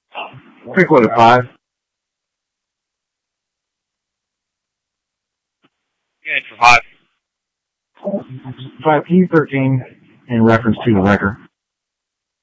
Quick load of 5. Good for 5. 5, P13 in reference to the wrecker.